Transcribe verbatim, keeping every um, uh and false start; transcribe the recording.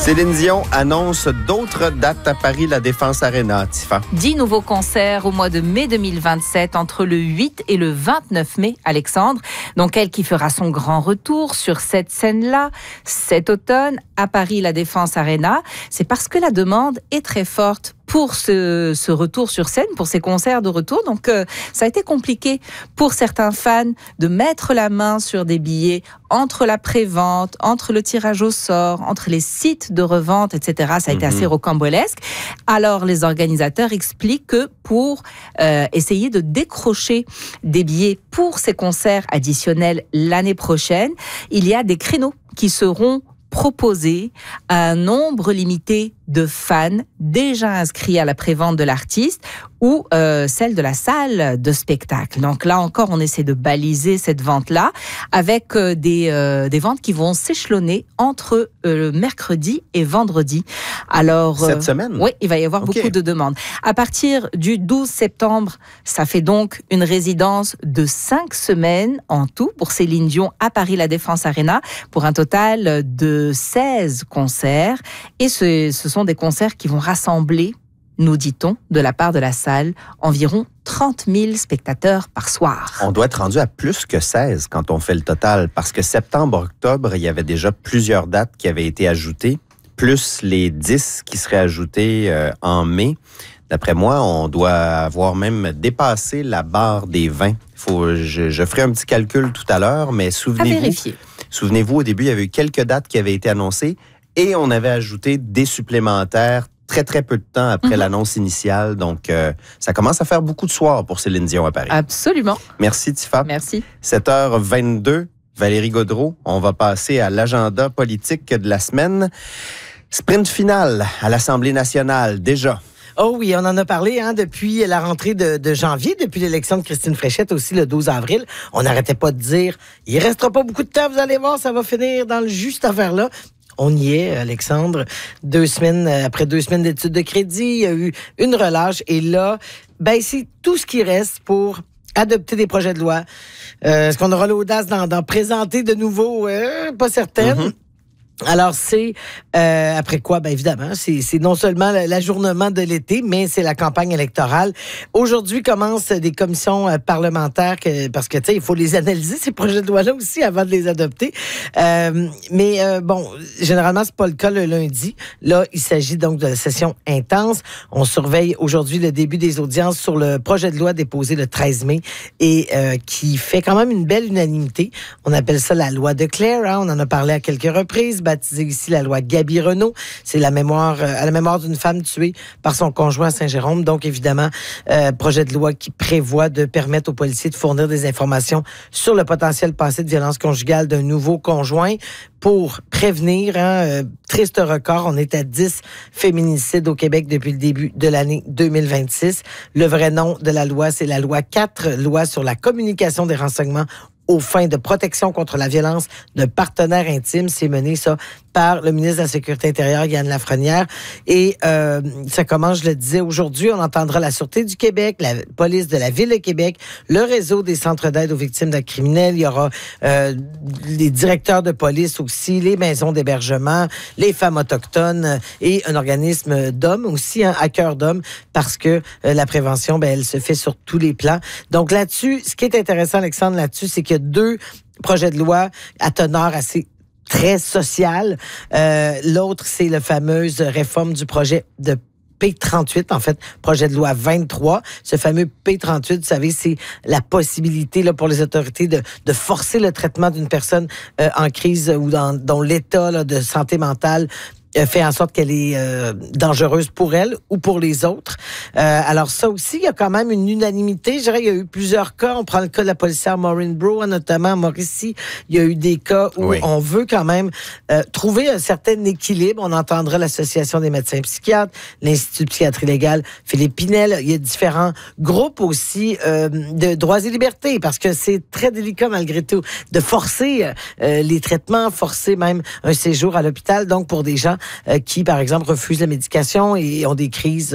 Céline Dion annonce d'autres dates à Paris, la Défense Arena. Tifa. Dix nouveaux concerts au mois de mai deux mille vingt-sept, entre le huit et le vingt-neuf mai, Alexandre. Donc, elle qui fera son grand retour sur cette scène-là cet automne à Paris, la Défense Arena. C'est parce que la demande est très forte pour ce, ce retour sur scène, pour ces concerts de retour. Donc, euh, ça a été compliqué pour certains fans de mettre la main sur des billets entre la prévente, entre le tirage au sort, entre les sites de revente, et cetera. Ça a été Mm-hmm. assez rocambolesque. Alors, les organisateurs expliquent que pour euh, essayer de décrocher des billets pour ces concerts additionnels l'année prochaine, il y a des créneaux qui seront proposés à un nombre limité de fans déjà inscrits à la prévente de l'artiste ou euh, celle de la salle de spectacle. Donc là encore, on essaie de baliser cette vente-là avec euh, des, euh, des ventes qui vont s'échelonner entre euh, mercredi et vendredi. Alors, Cette euh, semaine? Oui, il va y avoir Okay. beaucoup de demandes. À partir du douze septembre, ça fait donc une résidence de cinq semaines en tout pour Céline Dion à Paris, la Défense Arena, pour un total de seize concerts. Et ce, ce sont des concerts qui vont rassembler, nous dit-on, de la part de la salle, environ trente mille spectateurs par soir. On doit être rendu à plus que seize quand on fait le total, parce que septembre-octobre, il y avait déjà plusieurs dates qui avaient été ajoutées, plus les dix qui seraient ajoutées euh, en mai. D'après moi, on doit avoir même dépassé la barre des vingt. Faut, je, je ferai un petit calcul tout à l'heure, mais À souvenez-vous, vérifier. souvenez-vous, au début, il y avait eu quelques dates qui avaient été annoncées et on avait ajouté des supplémentaires très, très peu de temps après Mm-hmm. l'annonce initiale. Donc, euh, ça commence à faire beaucoup de soirs pour Céline Dion à Paris. Absolument. Merci, Tifa. Merci. sept heures vingt-deux, Valérie Gaudreault. On va passer à l'agenda politique de la semaine. Sprint final à l'Assemblée nationale, déjà. Oh oui, on en a parlé hein, depuis la rentrée de, de janvier, depuis l'élection de Christine Fréchette aussi le douze avril. On n'arrêtait pas de dire, il restera pas beaucoup de temps, vous allez voir, ça va finir dans le jus cette affaire-là. On y est, Alexandre. Deux semaines, après deux semaines d'études de crédit, il y a eu une relâche. Et là, ben, c'est tout ce qui reste pour adopter des projets de loi. Euh, est-ce qu'on aura l'audace d'en, d'en présenter de nouveau? Euh, pas certaine. Mm-hmm. Alors, c'est, euh, après quoi, ben évidemment, c'est, c'est non seulement l'ajournement de l'été, mais c'est la campagne électorale. Aujourd'hui commencent des commissions euh, parlementaires, que, parce que, tu sais, il faut les analyser, ces projets de loi-là aussi, avant de les adopter. Euh, mais, euh, bon, généralement, c'est pas le cas le lundi. Là, il s'agit donc de la session intense. On surveille aujourd'hui le début des audiences sur le projet de loi déposé le treize mai et euh, qui fait quand même une belle unanimité. On appelle ça la loi de Claire, hein? On en a parlé à quelques reprises, baptisée ici la loi Gaby Renault. C'est la mémoire, euh, à la mémoire d'une femme tuée par son conjoint à Saint-Jérôme. Donc, évidemment, euh, projet de loi qui prévoit de permettre aux policiers de fournir des informations sur le potentiel passé de violence conjugale d'un nouveau conjoint pour prévenir, hein, euh, triste record, on est à dix féminicides au Québec depuis le début de l'année deux mille vingt-six. Le vrai nom de la loi, c'est la loi quatre, loi sur la communication des renseignements aux fins de protection contre la violence d'un partenaire intime. C'est mené, ça, par le ministre de la Sécurité intérieure, Yann Lafrenière. Et euh, ça commence, je le disais, aujourd'hui, on entendra la Sûreté du Québec, la police de la Ville de Québec, le réseau des centres d'aide aux victimes d'actes criminels. Il y aura euh, les directeurs de police aussi, les maisons d'hébergement, les femmes autochtones et un organisme d'hommes aussi, hein, à cœur d'homme, parce que euh, la prévention, ben, elle se fait sur tous les plans. Donc là-dessus, ce qui est intéressant, Alexandre, là-dessus, c'est qu'il y a deux projets de loi à teneur assez très social. Euh, l'autre, c'est la fameuse réforme du projet de P trente-huit, en fait, projet de loi vingt-trois. Ce fameux P trente-huit, vous savez, c'est la possibilité là, pour les autorités de, de forcer le traitement d'une personne euh, en crise ou dans, dont l'état là, de santé mentale fait en sorte qu'elle est euh, dangereuse pour elle ou pour les autres. Euh, alors ça aussi, il y a quand même une unanimité. Je dirais, il y a eu plusieurs cas. On prend le cas de la policière Maureen Brewer, notamment à Mauricie. Il y a eu des cas où oui. on veut quand même euh, trouver un certain équilibre. On entendra l'Association des médecins psychiatres, l'Institut de psychiatrie légale, Philippe Pinel. Il y a différents groupes aussi euh, de droits et libertés, parce que c'est très délicat malgré tout de forcer euh, les traitements, forcer même un séjour à l'hôpital. Donc pour des gens euh, qui, par exemple, refusent la médication et ont des crises